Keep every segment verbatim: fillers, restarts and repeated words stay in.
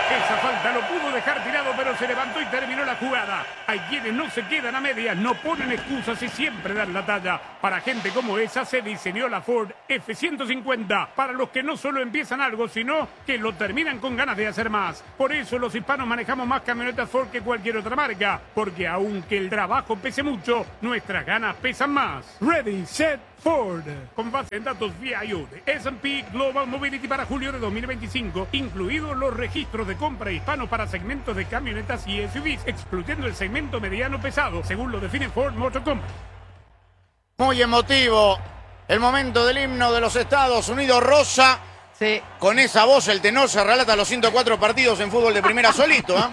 Esa falta lo pudo dejar tirado, pero se levantó y terminó la jugada. Hay quienes no se quedan a medias, no ponen excusas y siempre dan la talla. Para gente como esa se diseñó la Ford F ciento cincuenta. Para los que no solo empiezan algo, sino que lo terminan con ganas de hacer más. Por eso los hispanos manejamos más camionetas Ford que cualquier otra marca. Porque aunque el trabajo pese mucho, nuestras ganas pesan más. Ready, set, Ford. Con base en datos V I O de S and P Global Mobility para julio de dos mil veinticinco, incluidos los registros de compra hispanos para segmentos de camionetas y S U Vs, excluyendo el segmento mediano pesado, según lo define Ford Motor Company. Muy emotivo el momento del himno de los Estados Unidos, Rosa. Sí. Con esa voz el tenor se relata los ciento cuatro partidos en fútbol de primera solito, ¿eh?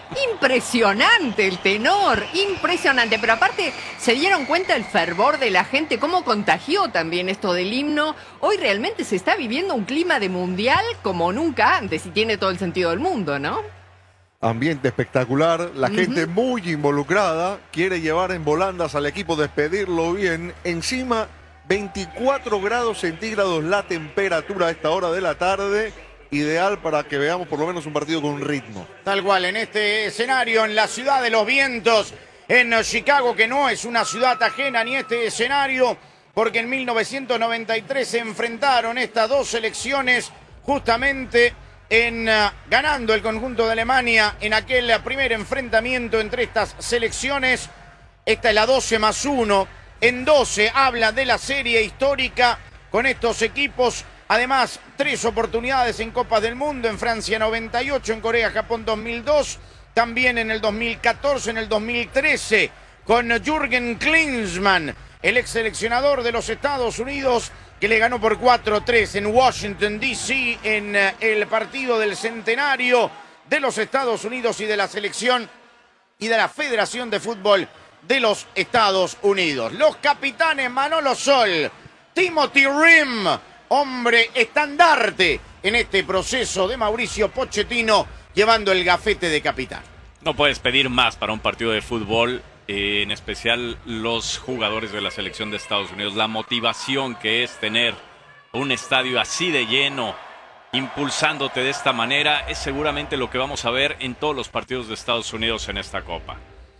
Impresionante el tenor, impresionante. Pero aparte, se dieron cuenta el fervor de la gente, cómo contagió también esto del himno. Hoy realmente se está viviendo un clima de mundial como nunca antes y tiene todo el sentido del mundo, ¿no? Ambiente espectacular, la Uh-huh. gente muy involucrada, quiere llevar en volandas al equipo, despedirlo bien. Encima, veinticuatro grados centígrados la temperatura a esta hora de la tarde, ideal para que veamos por lo menos un partido con ritmo. Tal cual, en este escenario, en la ciudad de los vientos, en Chicago, que no es una ciudad ajena ni este escenario, porque en mil novecientos noventa y tres se enfrentaron estas dos selecciones justamente en uh, ganando el conjunto de Alemania en aquel primer enfrentamiento entre estas selecciones. Esta es la doce más uno. En doce habla de la serie histórica con estos equipos. Además, tres oportunidades en Copas del Mundo, en Francia noventa y ocho, en Corea, Japón dos mil dos, también en el dos mil catorce, en el dos mil trece, con Jürgen Klinsmann, el ex seleccionador de los Estados Unidos, que le ganó por cuatro tres en Washington, D C, en el partido del centenario de los Estados Unidos y de la selección y de la Federación de Fútbol de los Estados Unidos. Los capitanes Manolo Sol, Timothy Rim, hombre estandarte en este proceso de Mauricio Pochettino, llevando el gafete de capitán. No puedes pedir más para un partido de fútbol, eh, en especial los jugadores de la selección de Estados Unidos. La motivación que es tener un estadio así de lleno, impulsándote de esta manera, es seguramente lo que vamos a ver en todos los partidos de Estados Unidos en esta Copa.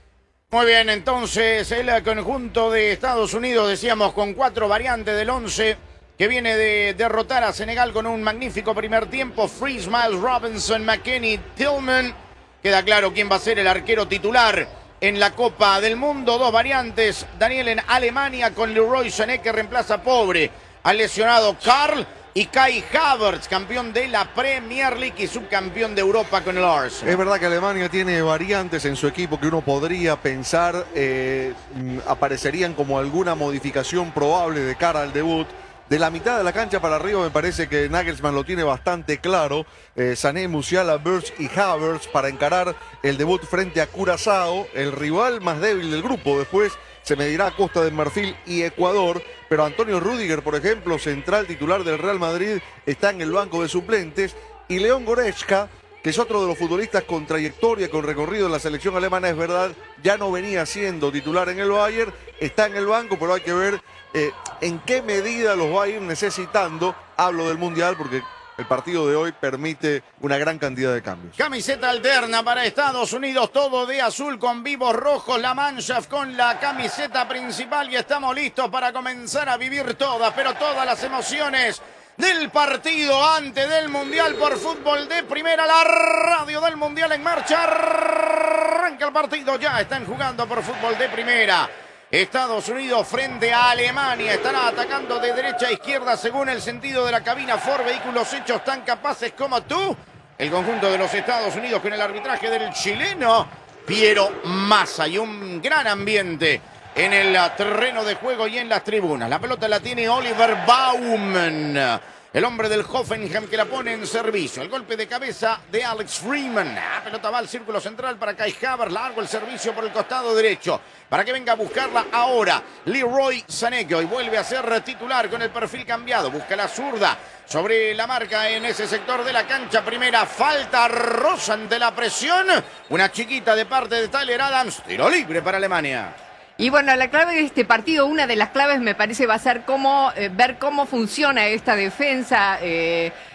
Muy bien, entonces el conjunto de Estados Unidos, decíamos, con cuatro variantes del once, que viene de derrotar a Senegal con un magnífico primer tiempo. Freeze, Miles Robinson, McKennie, Tillman. Queda claro quién va a ser el arquero titular en la Copa del Mundo. Dos variantes, Daniel en Alemania con Leroy Sané, que reemplaza pobre al lesionado Karl, y Kai Havertz, campeón de la Premier League y subcampeón de Europa con el Arsenal. Es verdad que Alemania tiene variantes en su equipo que uno podría pensar eh, aparecerían como alguna modificación probable de cara al debut. De la mitad de la cancha para arriba me parece que Nagelsmann lo tiene bastante claro. Eh, Sané, Musiala, Wirtz y Havertz para encarar el debut frente a Curazao, el rival más débil del grupo. Después se medirá a Costa de Marfil y Ecuador. Pero Antonio Rüdiger, por ejemplo, central titular del Real Madrid, está en el banco de suplentes. Y León Goretzka, que es otro de los futbolistas con trayectoria, con recorrido en la selección alemana, es verdad, ya no venía siendo titular en el Bayern, está en el banco, pero hay que ver eh, en qué medida los va a ir necesitando. Hablo del Mundial porque el partido de hoy permite una gran cantidad de cambios. Camiseta alterna para Estados Unidos, todo de azul con vivos rojos, la Mannschaft con la camiseta principal, y estamos listos para comenzar a vivir todas, pero todas las emociones del partido antes del Mundial por Fútbol de Primera. La radio del Mundial en marcha, arranca el partido, ya están jugando por Fútbol de Primera. Estados Unidos frente a Alemania, estará atacando de derecha a izquierda según el sentido de la cabina Ford, vehículos hechos tan capaces como tú. El conjunto de los Estados Unidos con el arbitraje del chileno Piero Massa, y un gran ambiente en el terreno de juego y en las tribunas. La pelota la tiene Oliver Baumann, el hombre del Hoffenheim, que la pone en servicio. El golpe de cabeza de Alex Freeman. La pelota va al círculo central para Kai Havertz. Largo el servicio por el costado derecho para que venga a buscarla ahora Leroy Sané, que hoy vuelve a ser titular con el perfil cambiado. Busca la zurda sobre la marca en ese sector de la cancha. Primera falta, rosa ante la presión. Una chiquita de parte de Tyler Adams. Tiro libre para Alemania. Y bueno, la clave de este partido, una de las claves me parece va a ser cómo eh, ver cómo funciona esta defensa eh,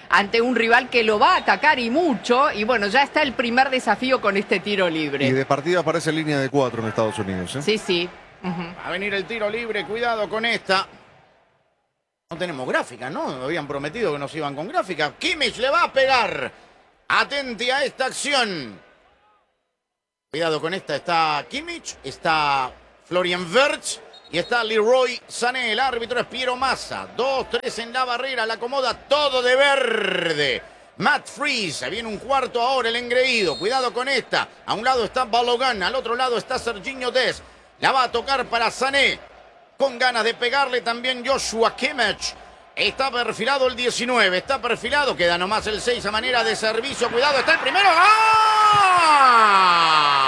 ante un rival que lo va a atacar y mucho. Y bueno, ya está el primer desafío con este tiro libre. Y de partida aparece línea de cuatro en Estados Unidos. ¿eh? Sí, sí. Uh-huh. Va a venir el tiro libre, cuidado con esta. No tenemos gráfica, ¿no? Me habían prometido que nos iban con gráfica. Kimmich le va a pegar. Atente a esta acción. Cuidado con esta. Está Kimmich, está Florian Wirtz y está Leroy Sané. El árbitro es Piero Massa. Dos, tres en la barrera. La acomoda todo de verde. Matt Freese. Viene un cuarto ahora el engreído. Cuidado con esta. A un lado está Balogan. Al otro lado está Serginho Dest. La va a tocar para Sané. Con ganas de pegarle también Joshua Kimmich. Está perfilado el diecinueve. Está perfilado. Queda nomás el seis a manera de servicio. Cuidado, está el primero. ¡Ah!